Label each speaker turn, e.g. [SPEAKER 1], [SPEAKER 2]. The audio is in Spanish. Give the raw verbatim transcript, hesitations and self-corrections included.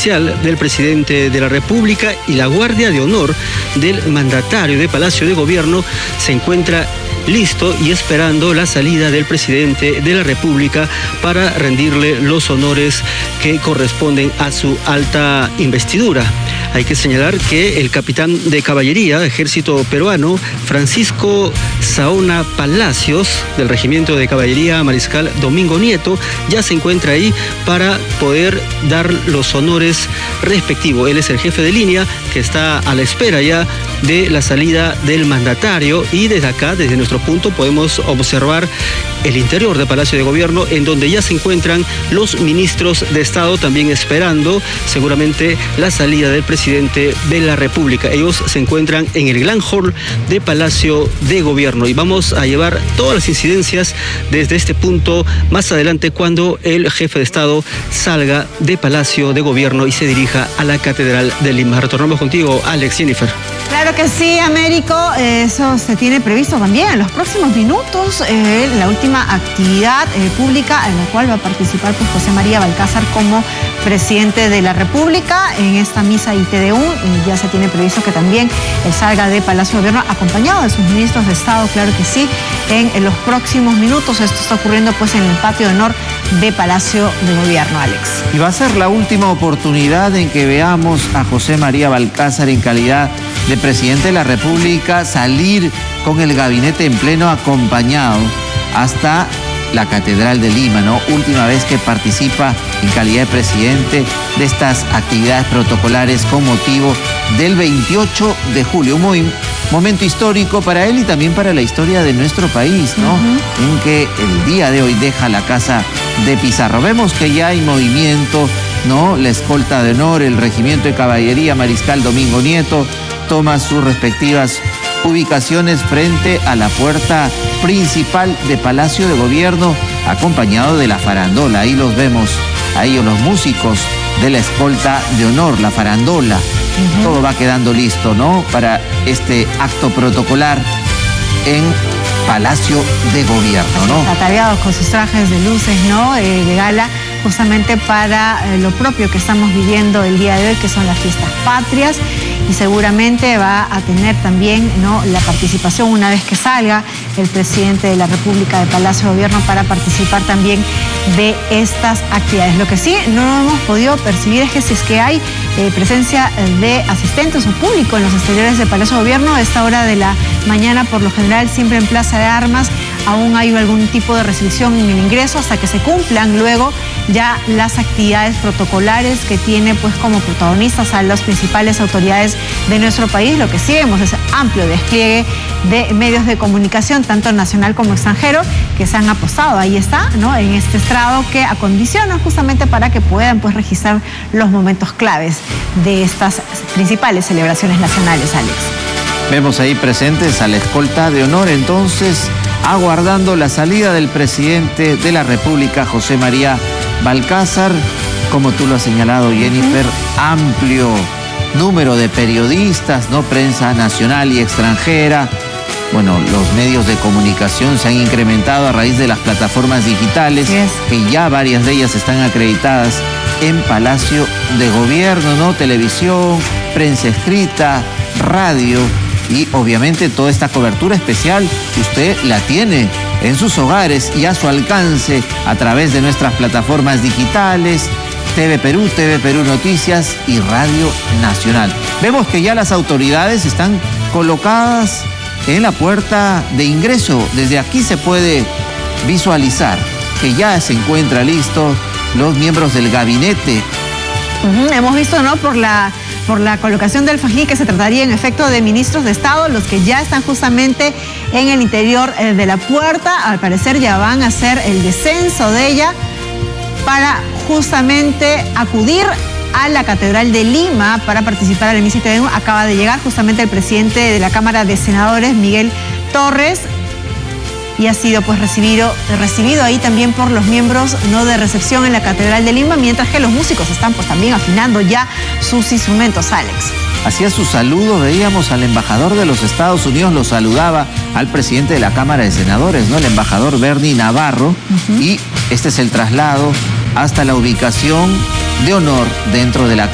[SPEAKER 1] oficial del presidente de la República y la Guardia de Honor del mandatario de Palacio de Gobierno se encuentra listo y esperando la salida del presidente de la República para rendirle los honores que corresponden a su alta investidura. Hay que señalar que el capitán de caballería, ejército peruano, Francisco Saona Palacios, del regimiento de caballería mariscal Domingo Nieto, ya se encuentra ahí para poder dar los honores respectivos. Él es el jefe de línea que está a la espera ya de la salida del mandatario, y desde acá, desde nuestro punto, podemos observar el interior del Palacio de Gobierno, en donde ya se encuentran los ministros de Estado también esperando seguramente la salida del presidente de la República. Ellos se encuentran en el gran hall de Palacio de Gobierno y vamos a llevar todas las incidencias desde este punto más adelante, cuando el jefe de Estado salga de Palacio de Gobierno y se dirija a la Catedral de Lima. Retornamos contigo, Alex. Jennifer.
[SPEAKER 2] Claro que sí, Américo, eso se tiene previsto también en los próximos minutos, eh, la última actividad eh, pública en la cual va a participar pues, José María Balcázar como presidente de la República en esta misa I T D U. Eh, ya se tiene previsto que también él salga de Palacio de Gobierno acompañado de sus ministros de Estado, claro que sí, en, en los próximos minutos. Esto está ocurriendo pues en el patio de honor de Palacio de Gobierno, Alex.
[SPEAKER 3] Y va a ser la última oportunidad en que veamos a José María Balcázar en calidad de presidente de la República salir con el gabinete en pleno acompañado hasta la Catedral de Lima, ¿no? Última vez que participa en calidad de presidente de estas actividades protocolares con motivo del veintiocho de julio. Un muy, momento histórico para él y también para la historia de nuestro país, ¿no? Uh-huh. En que el día de hoy deja la casa de Pizarro. Vemos que ya hay movimiento, ¿no? La escolta de honor, el regimiento de caballería mariscal Domingo Nieto, toma sus respectivas ubicaciones frente a la puerta principal de Palacio de Gobierno, acompañado de la farandola. Ahí los vemos, a ellos los músicos de la escolta de honor, la farandola. Uh-huh. Todo va quedando listo, ¿no? Para este acto protocolar en Palacio de Gobierno, ¿no?
[SPEAKER 2] Ataviados con sus trajes de luces, ¿no? Eh, de gala, justamente para eh, lo propio que estamos viviendo el día de hoy, que son las fiestas patrias. Y seguramente va a tener también, ¿no?, la participación una vez que salga el presidente de la República de Palacio de Gobierno para participar también de estas actividades. Lo que sí no hemos podido percibir es que si es que hay eh, presencia de asistentes o público en los exteriores de Palacio de Gobierno a esta hora de la mañana, por lo general siempre en Plaza de Armas, aún hay algún tipo de restricción en el ingreso hasta que se cumplan luego ya las actividades protocolares que tiene pues como protagonistas a las principales autoridades de nuestro país. Lo que sí vemos es amplio despliegue de medios de comunicación, tanto nacional como extranjero, que se han apostado, ahí está, ¿no?, en este estrado que acondiciona justamente para que puedan pues registrar los momentos claves de estas principales celebraciones nacionales, Alex.
[SPEAKER 3] Vemos ahí presentes a la escolta de honor, entonces, aguardando la salida del presidente de la República, José María Balcázar. Como tú lo has señalado, Jennifer, uh-huh. amplio número de periodistas, ¿no? Prensa nacional y extranjera. Bueno, los medios de comunicación se han incrementado a raíz de las plataformas digitales, yes. que ya varias de ellas están acreditadas en Palacio de Gobierno, ¿no? Televisión, prensa escrita, radio. Y obviamente toda esta cobertura especial usted la tiene en sus hogares y a su alcance a través de nuestras plataformas digitales, T V Perú, T V Perú Noticias y Radio Nacional. Vemos que ya las autoridades están colocadas en la puerta de ingreso. Desde aquí se puede visualizar que ya se encuentran listos los miembros del gabinete.
[SPEAKER 2] Uh-huh. Hemos visto, ¿no?, por la... por la colocación del fají, que se trataría en efecto de ministros de Estado, los que ya están justamente en el interior eh, de la puerta. Al parecer ya van a hacer el descenso de ella para justamente acudir a la Catedral de Lima para participar en el misa I T D U. Acaba de llegar justamente el presidente de la Cámara de Senadores, Miguel Torres, y ha sido pues recibido, recibido ahí también por los miembros, ¿no?, de recepción en la Catedral de Lima, mientras que los músicos están pues también afinando ya sus instrumentos, Alex.
[SPEAKER 3] Hacía su saludo, veíamos al embajador de los Estados Unidos, lo saludaba al presidente de la Cámara de Senadores, ¿no?, el embajador Bernie Navarro, uh-huh. y este es el traslado hasta la ubicación de honor dentro de la